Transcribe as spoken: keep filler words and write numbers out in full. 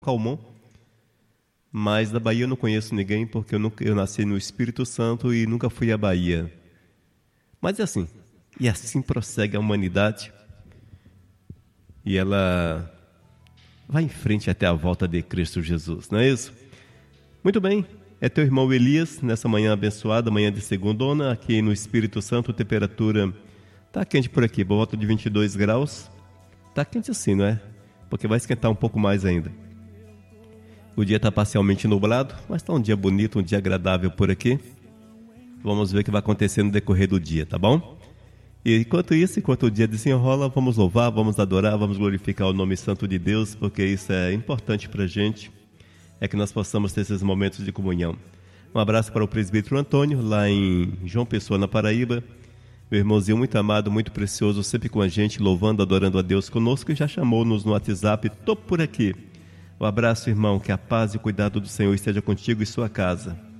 Calmon, mas da Bahia eu não conheço ninguém porque eu, nunca, eu nasci no Espírito Santo e nunca fui à Bahia. Mas é assim, e assim prossegue a humanidade e ela vai em frente até a volta de Cristo Jesus, não é isso? Muito bem, é teu irmão Elias, nessa manhã abençoada, manhã de segundona, aqui no Espírito Santo, temperatura tá quente por aqui, por volta de vinte e dois graus, tá quente assim, não é? Porque vai esquentar um pouco mais ainda. O dia está parcialmente nublado, mas está um dia bonito, um dia agradável por aqui. Vamos ver o que vai acontecer no decorrer do dia, tá bom? E enquanto isso, enquanto o dia desenrola, vamos louvar, vamos adorar, vamos glorificar o nome santo de Deus, porque isso é importante para a gente, é que nós possamos ter esses momentos de comunhão. Um abraço para o presbítero Antônio, lá em João Pessoa, na Paraíba. Meu irmãozinho muito amado, muito precioso, sempre com a gente, louvando, adorando a Deus conosco, e já chamou-nos no WhatsApp, tô por aqui. Um abraço, irmão, que a paz e o cuidado do Senhor esteja contigo e sua casa.